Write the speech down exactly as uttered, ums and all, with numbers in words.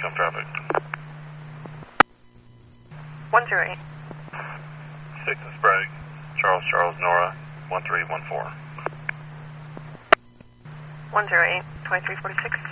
Jump traffic. one zero eight. six in Sprague. Charles, Charles, Nora, one three one four. one zero eight, twenty-three forty-six.